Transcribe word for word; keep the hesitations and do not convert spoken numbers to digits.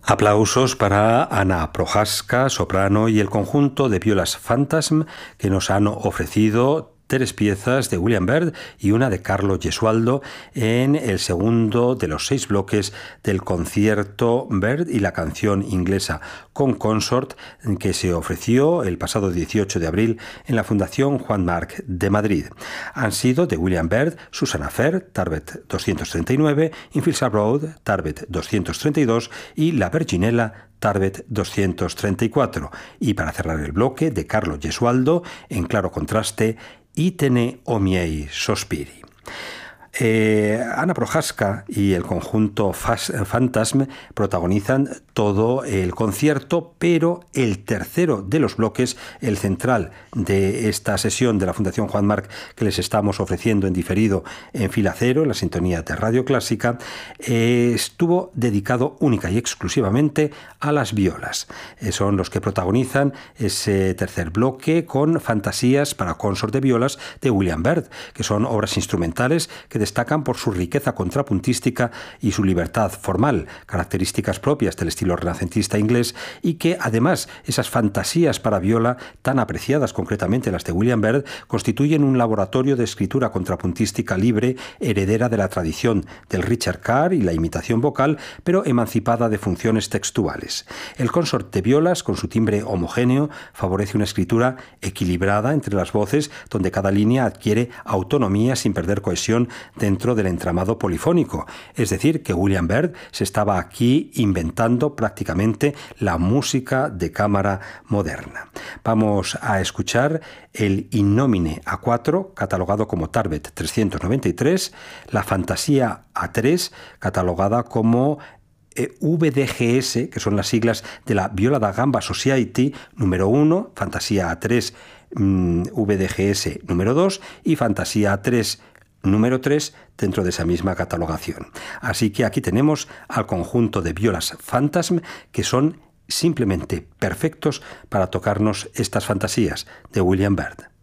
Aplausos para Ana Prochaska, soprano, y el conjunto de violas Phantasm, que nos han ofrecido tres piezas de William Byrd y una de Carlo Gesualdo en el segundo de los seis bloques del concierto Byrd y la canción inglesa con Consort, que se ofreció el pasado dieciocho de abril en la Fundación Juan March de Madrid. Han sido de William Byrd, Susanna Fer, Tarbet doscientos treinta y nueve, In Fields Abroad, Tarbet doscientos treinta y dos y La Virginella, Tarbet doscientos treinta y cuatro. Y para cerrar el bloque, de Carlo Gesualdo, en claro contraste, Itene o miei sospiri. Eh, Ana Prochaska y el conjunto Phantasm protagonizan todo el concierto, pero el tercero de los bloques, el central de esta sesión de la Fundación Juan March que les estamos ofreciendo en diferido en Fila Cero, en la sintonía de Radio Clásica, eh, estuvo dedicado única y exclusivamente a las violas. Eh, son los que protagonizan ese tercer bloque con fantasías para consort de violas de William Byrd, que son obras instrumentales que destacan por su riqueza contrapuntística y su libertad formal, características propias del estilo renacentista inglés, y que además esas fantasías para viola, tan apreciadas concretamente las de William Byrd, constituyen un laboratorio de escritura contrapuntística libre, heredera de la tradición del Richard Carr y la imitación vocal, pero emancipada de funciones textuales. El consort de violas, con su timbre homogéneo, favorece una escritura equilibrada entre las voces, donde cada línea adquiere autonomía sin perder cohesión dentro del entramado polifónico. Es decir, que William Byrd se estaba aquí inventando prácticamente la música de cámara moderna. Vamos a escuchar el In Nomine A cuatro, catalogado como Tarbet trescientos noventa y tres, la Fantasía A tres, catalogada como V D G S, que son las siglas de la Viola da Gamba Society número uno, Fantasía A tres, mmm, V D G S número dos y Fantasía A tres número tres dentro de esa misma catalogación. Así que aquí tenemos al conjunto de violas Phantasm, que son simplemente perfectos para tocarnos estas fantasías de William Byrd.